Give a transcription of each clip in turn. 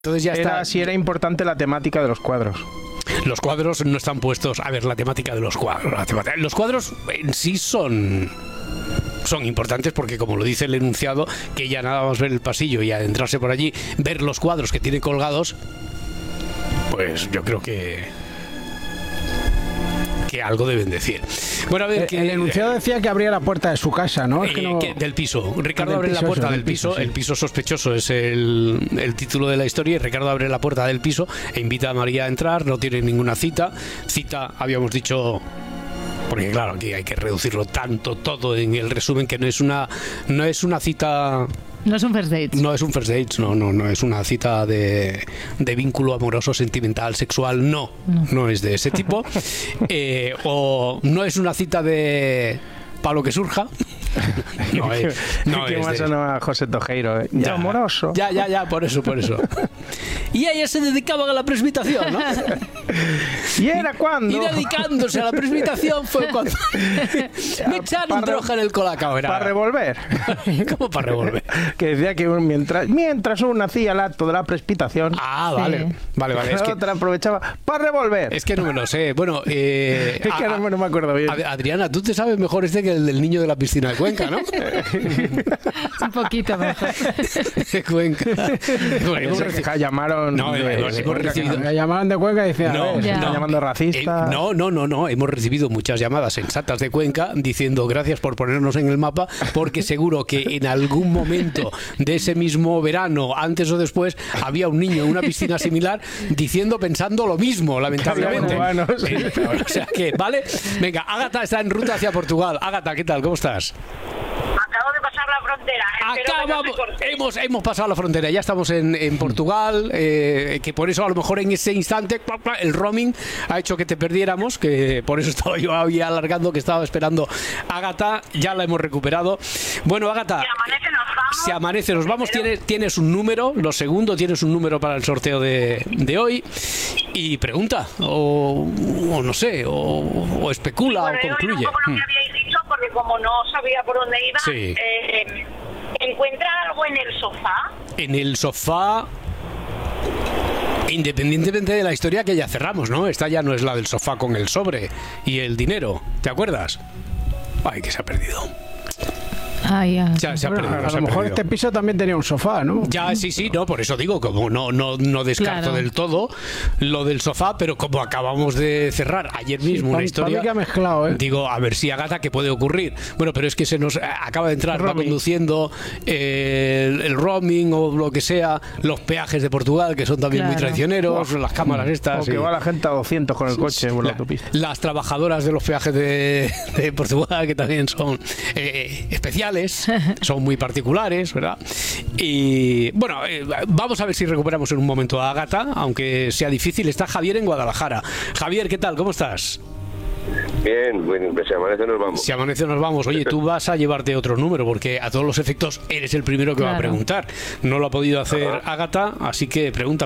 Entonces ya está. Si era importante la temática de los cuadros. Los cuadros no están puestos. A ver, la temática de los cuadros. Los cuadros en sí son importantes porque, como lo dice el enunciado, que ya nada más ver el pasillo y adentrarse por allí, ver los cuadros que tiene colgados, pues yo creo que algo deben decir. Bueno, a ver, el enunciado decía que abría la puerta de su casa, ¿no? Es que no... del piso. Ricardo abre la puerta del piso. Sí. El piso sospechoso es el título de la historia, y Ricardo abre la puerta del piso e invita a María a entrar. No tiene ninguna cita. Cita, habíamos dicho, porque claro, aquí hay que reducirlo tanto todo en el resumen, que no es una cita. No es un first date. No es un first date, no es una cita de vínculo amoroso, sentimental, sexual, no es de ese tipo. O no es una cita de Pablo que surja. No es que más sonaba a José Tojeiro, ya, amoroso. Ya, por eso. Y ella se dedicaba a la presbitación, ¿no? ¿Y era cuando? Y dedicándose a la presbitación fue cuando me echaron droga en el colacao. Para revolver. ¿Cómo para revolver? Que decía que mientras uno hacía el acto de la presbitación. Ah, vale. Sí. Vale. Es que otra aprovechaba para revolver. Es que no me lo sé. Bueno, es que no me acuerdo bien. Adriana, tú te sabes mejor que el del niño de la piscina de Cuenca, ¿no? Un poquito mejor. De Cuenca. Bueno, llamaron. Me llamaron de Cuenca y decían, están llamando racista. No. Hemos recibido muchas llamadas sensatas de Cuenca diciendo gracias por ponernos en el mapa, porque seguro que en algún momento de ese mismo verano, antes o después, había un niño en una piscina similar pensando lo mismo, lamentablemente. O sea que, ¿vale? Venga, Ágata está en ruta hacia Portugal. Ágata, ¿qué tal? ¿Cómo estás? Acabo de pasar la frontera. Hemos pasado la frontera, ya estamos en Portugal, que por eso a lo mejor en ese instante el roaming ha hecho que te perdiéramos, que por eso estaba yo ahí alargando, que estaba esperando a Ágata. Ya la hemos recuperado. Bueno, Ágata, si amanece nos vamos. Tienes un número, lo segundo, tienes un número para el sorteo de hoy, y pregunta o no sé, o especula, o concluye. Un poco lo que habíais dicho, porque como no sabía por dónde iba. Sí. ¿Encuentra algo en el sofá? En el sofá, independientemente de la historia que ya cerramos, ¿no? Esta ya no es la del sofá con el sobre y el dinero, ¿te acuerdas? Ay, que se ha perdido. Se ha perdido, a lo mejor este piso también tenía un sofá, ¿no? Ya, sí, no, por eso digo, como no descarto del todo lo del sofá, pero como acabamos de cerrar ayer mismo una historia, que ha mezclado, digo, a ver si Ágata, ¿qué puede ocurrir? Bueno, pero es que se nos acaba de entrar, va conduciendo el roaming o lo que sea, los peajes de Portugal, que son también muy traicioneros, las cámaras estas. O que va la gente a 200 con el coche por la autopista. Las trabajadoras de los peajes de Portugal, que también son especiales. Son muy particulares, ¿verdad? Y bueno, vamos a ver si recuperamos en un momento a Ágata, aunque sea difícil. Está Javier en Guadalajara. Javier, ¿qué tal? ¿Cómo estás? Bien, bueno, si amanece nos vamos. Si amanece nos vamos. Oye, tú vas a llevarte otro número, porque a todos los efectos eres el primero que va a preguntar. No lo ha podido hacer Ágata, así que pregunta.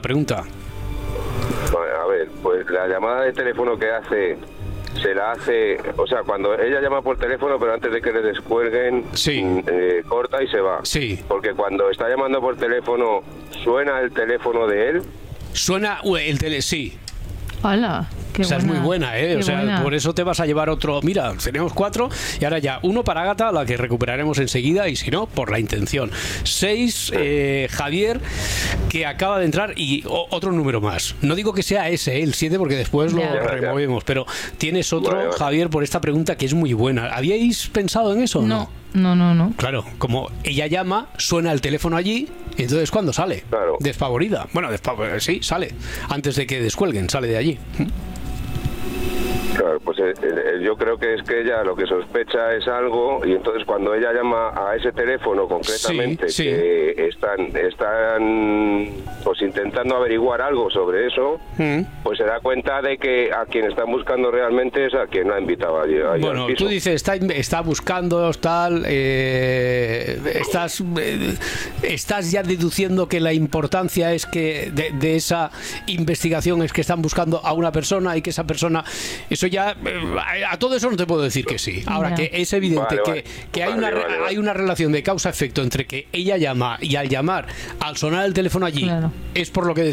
Bueno, a ver, pues la llamada de teléfono que hace... se la hace, o sea, cuando ella llama por teléfono, pero antes de que le descuelguen, corta y se va. Sí. Porque cuando está llamando por teléfono, ¿suena el teléfono de él? Suena el teléfono, sí. Hola. Esa es muy buena, ¿eh? O sea, buena. Por eso te vas a llevar otro. Mira, tenemos 4 y ahora ya 1 para Ágata, la que recuperaremos enseguida, y si no, por la intención. 6, Javier, que acaba de entrar, y otro número más. No digo que sea ese, el 7, porque después lo removemos, pero tienes otro, Javier, por esta pregunta que es muy buena. ¿Habíais pensado en eso o no? No. Claro, como ella llama, suena el teléfono allí, y entonces ¿cuándo sale? Claro. Despavorida. Bueno, sí, sale. Antes de que descuelguen, sale de allí. Claro, pues yo creo que es que ella lo que sospecha es algo, y entonces cuando ella llama a ese teléfono concretamente, que están pues intentando averiguar algo sobre eso, pues se da cuenta de que a quien están buscando realmente es a quien la ha invitado allí bueno, al piso. Tú dices, está buscando tal, estás ya deduciendo que la importancia es que de esa investigación es que están buscando a una persona, y que esa persona, eso eso ya, a todo eso no te puedo decir que sí. Ahora, que es evidente que hay una relación de causa-efecto entre que ella llama y al llamar, al sonar el teléfono allí, es por lo que